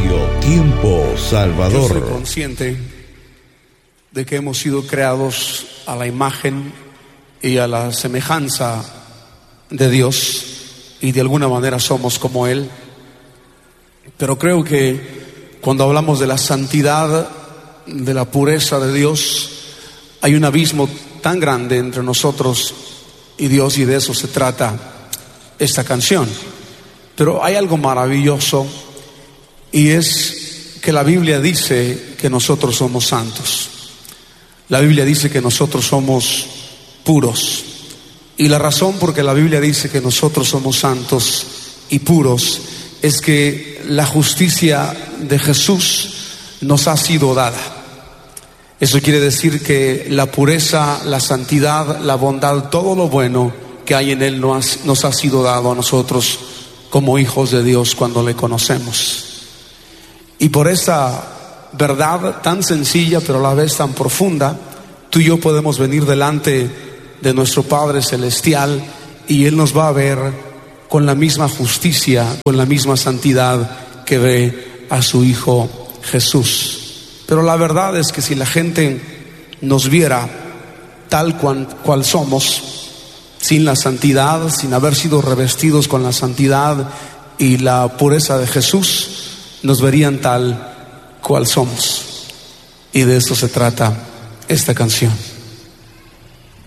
Radio Tiempo Salvador. Yo soy consciente de que hemos sido creados a la imagen y a la semejanza de Dios y de alguna manera somos como Él. Pero creo que cuando hablamos de la santidad, de la pureza de Dios, hay un abismo tan grande entre nosotros y Dios, y de eso se trata esta canción. Pero hay algo maravilloso, y es que la Biblia dice que nosotros somos santos. La Biblia dice que nosotros somos puros. Y la razón por que la Biblia dice que nosotros somos santos y puros es que la justicia de Jesús nos ha sido dada. Eso quiere decir que la pureza, la santidad, la bondad, todo lo bueno que hay en Él nos ha sido dado a nosotros como hijos de Dios cuando le conocemos. Y por esa verdad tan sencilla pero a la vez tan profunda, tú y yo podemos venir delante de nuestro Padre Celestial y Él nos va a ver con la misma justicia, con la misma santidad que ve a su Hijo Jesús. Pero la verdad es que si la gente nos viera tal cual somos, sin la santidad, sin haber sido revestidos con la santidad y la pureza de Jesús, nos verían tal cual somos. Y de eso se trata esta canción.